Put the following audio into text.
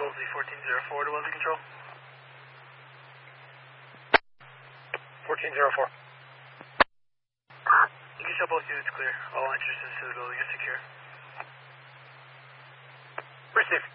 Wolsey 1404 to Wolsey Control. 1404. You can show both units clear. All entrances to the building are secure. Receive.